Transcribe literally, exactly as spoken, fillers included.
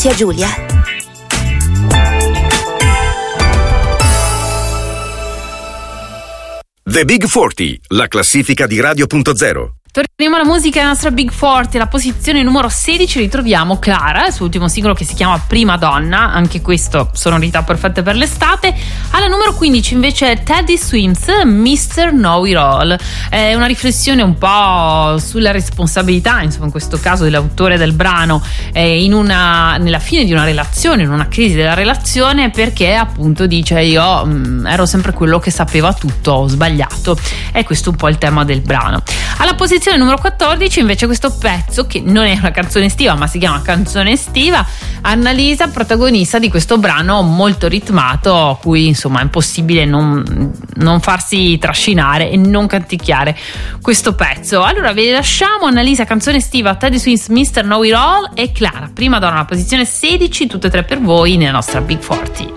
zia Giulia. The Big quaranta, la classifica di Radio punto zero. Torniamo alla musica della nostra Big quaranta, alla posizione numero sedici ritroviamo Clara, il suo ultimo singolo che si chiama Prima Donna, anche questo sonorità perfette per l'estate. Alla numero quindici invece Teddy Swims, mister Know It All, è una riflessione un po' sulla responsabilità, insomma in questo caso dell'autore del brano, eh, in una, nella fine di una relazione, in una crisi della relazione, perché appunto dice io mh, ero sempre quello che sapeva tutto, ho sbagliato, e questo è un po' il tema del brano. Alla posizione numero quattordici invece questo pezzo, che non è una canzone estiva ma si chiama Canzone Estiva, Annalisa, protagonista di questo brano molto ritmato, a cui insomma è impossibile non, non farsi trascinare e non canticchiare questo pezzo. Allora vi lasciamo Annalisa, Canzone Estiva, Teddy Swims, mister Know It All e Clara, Prima Donna, alla posizione sedici, tutte e tre per voi nella nostra Big quaranta.